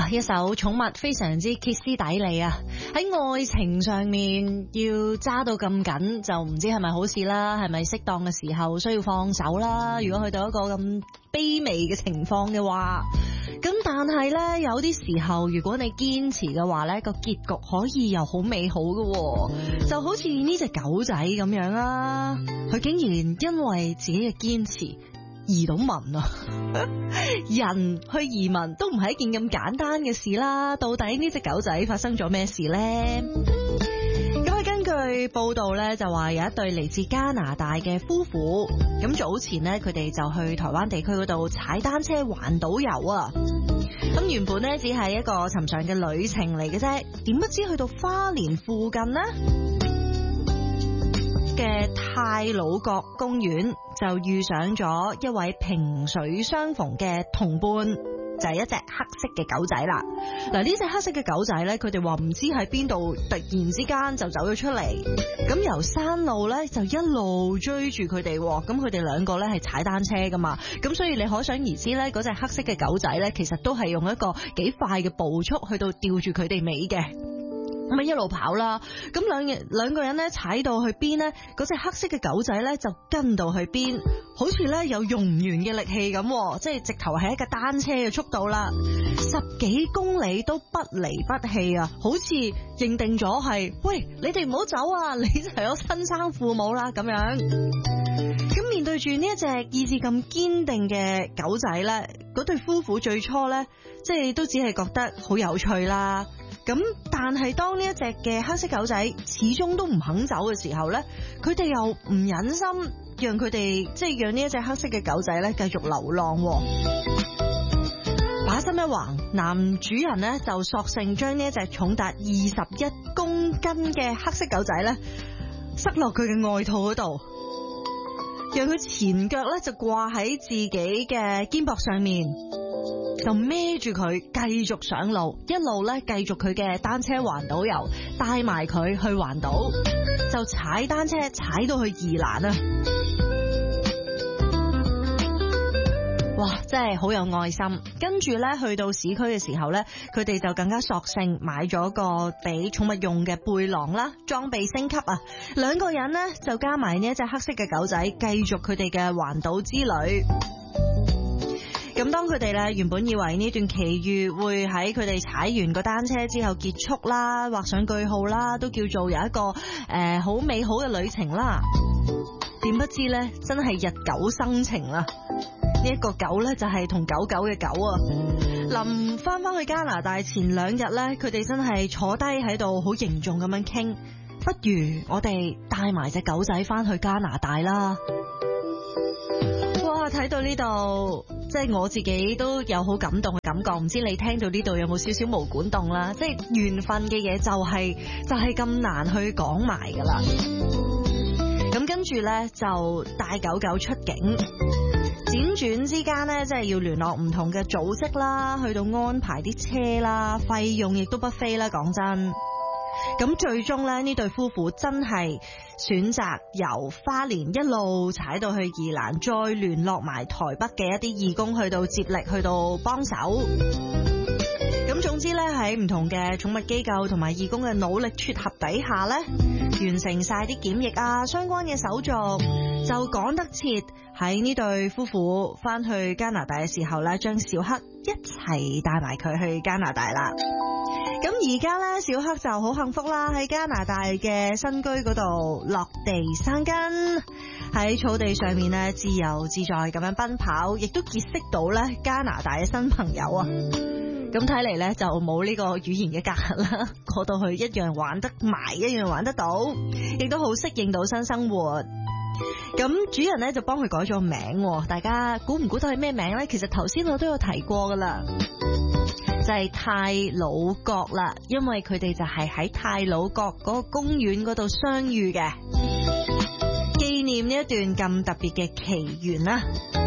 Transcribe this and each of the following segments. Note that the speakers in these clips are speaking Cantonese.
哇，一首寵物非常之歇斯底里啊！喺愛情上面要揸到咁緊，就唔知係咪好事啦，係咪適當嘅時候需要放手啦？如果去到一個咁卑微嘅情況嘅話，咁但係呢，有啲時候如果你堅持嘅話呢，個結局可以又好美好嘅，就好似呢隻狗仔咁樣啦，佢竟然因為自己嘅堅持移到民啊！人去移民都唔係一件咁簡單嘅事啦，到底呢隻狗仔發生咗咩事呢？咁根據報道咧，就話有一對嚟自加拿大嘅夫婦，咁早前呢，佢哋就去台灣地區嗰度踩單車環島遊啊！咁原本呢，只係一個尋常嘅旅程嚟嘅啫，點不知去到花蓮附近呢嘅太魯閣公園就遇上咗一位萍水相逢嘅同伴，就係一隻黑色嘅狗仔啦。嗱，呢隻黑色嘅狗仔呢，佢哋話唔知喺邊度突然之間就走咗出嚟，咁由山路呢，就一路追住佢哋，咁佢哋兩個呢係踩單車噶嘛，咁所以你可想而知呢，嗰隻黑色嘅狗仔呢，其實都係用一個幾快嘅步速去到吊住佢哋尾嘅。咁一路跑啦，咁兩個人咧踩到去邊呢？嗰隻黑色嘅狗仔咧就跟到去邊，好似咧有用唔完嘅力氣咁，即係直頭係一架單車嘅速度啦，10幾公里都不離不棄啊！好似認定咗係，喂，你哋唔好走啊！你就係我親生父母啦咁樣。咁面對住呢一隻意志咁堅定嘅狗仔咧，嗰對夫婦最初咧，即係都只係覺得好有趣啦。咁但係當呢一隻嘅黑色狗仔始終都唔肯走嘅時候呢，佢哋又唔忍心讓佢哋讓呢一隻黑色嘅狗仔呢繼續流浪。把心一橫，男主人呢就索性將呢一隻重達21公斤嘅黑色狗仔呢塞落佢嘅外套嗰度，讓佢前腳呢就掛喺自己嘅肩膊上面，就孭住佢繼續上路，一路咧繼續佢嘅單車環島遊，帶埋佢去環島，就踩單車踩到去宜蘭啊！哇，真係好有愛心。跟住咧去到市區嘅時候咧，佢哋就更加索性買咗個俾寵物用嘅背囊啦，裝備升級啊！兩個人呢，就加埋呢一隻黑色嘅狗仔，繼續佢哋嘅環島之旅。咁當佢哋咧原本以為呢段奇遇會喺佢哋踩完個單車之後結束啦，畫上句號啦，都叫做有一個好美好嘅旅程啦。點不知咧，真係日久生情啦！呢一個狗咧就係同狗狗嘅狗啊。臨翻去加拿大前2日咧，佢哋真係坐低喺度好凝重咁樣傾，不如我哋帶埋隻狗仔翻去加拿大啦。哇！睇到呢度，即係我自己都有好感動嘅感覺，唔知你聽到呢度有冇少少毛管動啦？即係緣分嘅嘢就係咁難去講埋噶啦。咁跟住呢，就帶狗狗出境，輾轉之間呢，即係要聯絡唔同嘅組織啦，去到安排啲車啦，費用亦都不菲啦，講真。咁最終咧，呢對夫婦真係選擇由花蓮一路踩到去宜蘭，再聯絡埋台北嘅一啲義工去到接力，去到幫手。咁總之咧，喺唔同嘅寵物機構同埋義工嘅努力撮合底下咧，完成晒啲檢疫啊相關嘅手續，就趕得切喺呢對夫婦翻去加拿大嘅時候咧，將小黑一齊帶埋佢去加拿大啦。咁而家咧，小黑就好幸福啦，喺加拿大嘅新居嗰度落地生根，喺草地上面咧自由自在咁樣奔跑，亦都結識到咧加拿大嘅新朋友啊！咁睇嚟咧就冇呢個語言嘅隔閡啦，過到去一樣玩得埋，一樣玩得到，亦都好適應到新生活。咁主人咧就幫佢改咗名，大家估唔估到係咩名咧？其實頭先我都有提過噶啦。就係太魯閣啦，因為佢哋就係喺太魯閣嗰個公園嗰度相遇嘅，紀念呢一段咁特別嘅奇緣啦。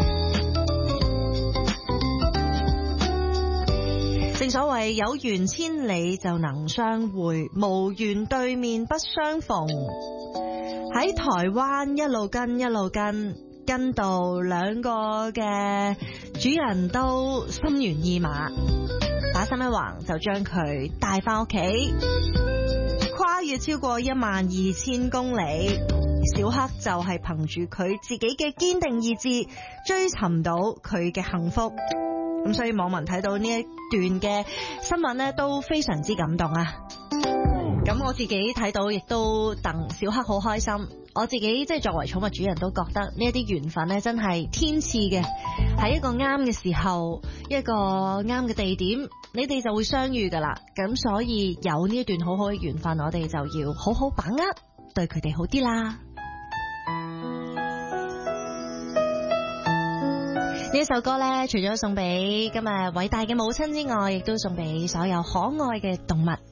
正所謂有緣千里就能相會，無緣對面不相逢。喺台灣一路跟到兩個嘅主人都心猿意馬。 把心一橫就將佢帶翻屋企，跨越超過12000公里。小黑就係憑住佢自己嘅堅定意志追尋到佢嘅幸福。咁所以網民睇到呢一段嘅新聞呢，都非常之感動啊！咁我自己睇到亦都戥小黑好開心。我自己即係作為寵物主人都覺得呢一啲緣分呢，真係天賜嘅，喺一個啱嘅時候，一個啱嘅地點，你哋就會相遇噶啦。咁所以有呢一段好好嘅緣分，我哋就要好好把握，對佢哋好啲啦。呢一首歌呢，除咗送俾今日偉大嘅母親之外，亦都送俾所有可愛嘅動物。